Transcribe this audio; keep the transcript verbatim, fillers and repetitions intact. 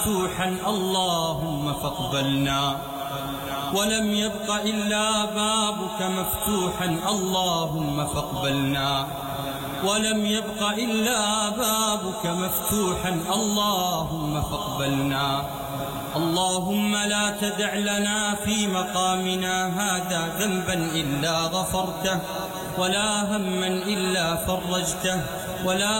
مفتوحا اللهم فاقبلنا، ولم يبق إلا بابك مفتوحا اللهم فاقبلنا، ولم يبق إلا بابك مفتوحا اللهم فاقبلنا. اللهم لا تدع لنا في مقامنا هذا ذنبا إلا غفرته، ولا هما إلا فرجته، ولا